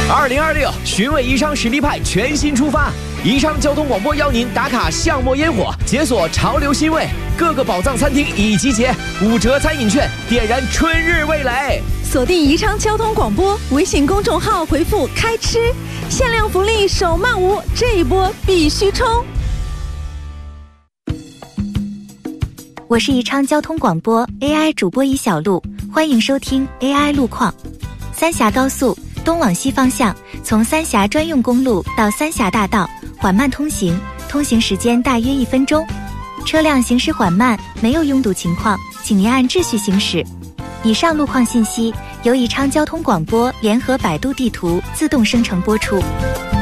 2026寻味宜昌实力派全新出发，宜昌交通广播邀您打卡巷陌烟火，解锁潮流新味，各个宝藏餐厅已集结，5折餐饮券，点燃春日味蕾。 锁定宜昌交通广播微信公众号，回复“开吃”，限量福利手慢无，这一波必须冲！ 我是宜昌交通广播 AI 主播尹小璐，欢迎收听 AI 路况。三峡高速东往西方向，从三峡专用公路到三峡大道缓慢通行，通行时间大约1分钟。车辆行驶缓慢，没有拥堵情况，请您按秩序行驶。以上路况信息由宜昌交通广播联合百度地图自动生成播出。